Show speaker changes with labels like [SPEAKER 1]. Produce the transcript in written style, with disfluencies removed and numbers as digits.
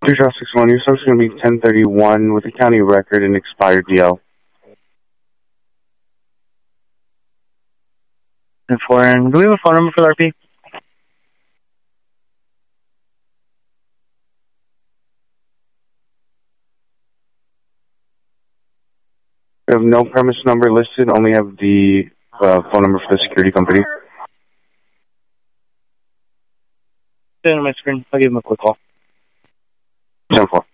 [SPEAKER 1] 2061, your social is going to be 1031 with a county record and expired DL.
[SPEAKER 2] And do we have a phone number for the RP?
[SPEAKER 1] We have no premise number listed, only have the phone number for the security company.
[SPEAKER 2] Stay on my screen. I'll give him a quick call.
[SPEAKER 1] 10-4.